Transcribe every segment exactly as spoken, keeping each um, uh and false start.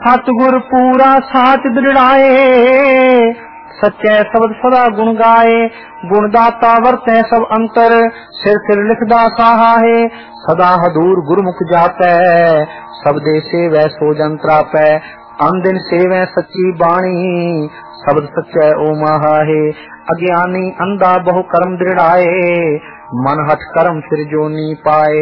सतगुर पूरा साच दृढ़ाए, सच्चे शब्द सदा गुण गाए। गुणदाता वरतै सब अंतर, सिर सिर लिखदा साहा है। सदा हदूर गुरमुख जापै, सब दे सेवै सो जन त्रापै। अन दिन सेवै सच्ची बाणी, शब्द सच्चै ओ माहा है। अज्ञानी अंधा बहु कर्म दृढ़ाए, मन हठ कर्म फिर जोनी पाए।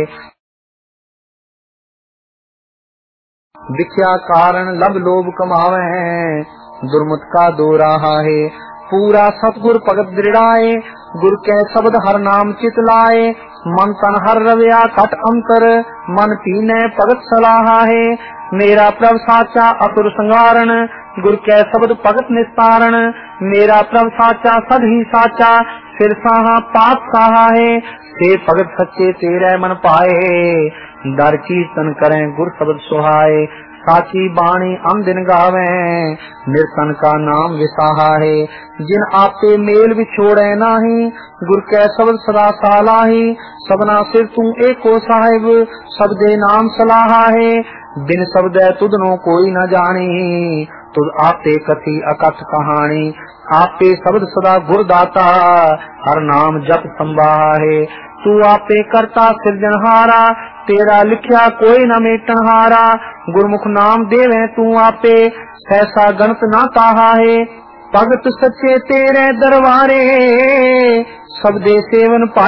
विख्या कारण लब लोभ कमावे, दुर्मत का दो राहा है। पूरा सतगुर भगत दृढ़ाए, गुर कै शब्द हर नाम चित लाए। मन तन हर रविया कट अंतर, मन पीने भगत सलाहा है। मेरा प्रभ साचा असुर संगारण, गुर कै शब्द भगत निस्तारण। मेरा प्रभ साचा सद ही साचा, फिर साहा पाप साहा है। से भगत सच्चे तेरे मन पाए, दर कीर्तन करें गुर शब्द सुहाए। साची बाणी अन दिन गावे, निर्सन का नाम विसाहा है। जिन आपे मेल विछोड़े नाही, गुर कै शब्द सदा सालाही। सबना सिर तू एको साहिब, सब दे नाम सलाहा है। बिन शब्द तुधनो कोई न जानी, तुझ आपे कथी अकथ कहानी। आपे शब्द सदा गुरदाता, हर नाम जप संभाहा है। तू आपे करता सिरजनहारा, तेरा लिखया कोई न मेटन हारा। गुरमुख नाम देवे तू आपे, ऐसा गणत ना ताहा है। भगत सच्चे तेरे दरबारे, सब दे सेवन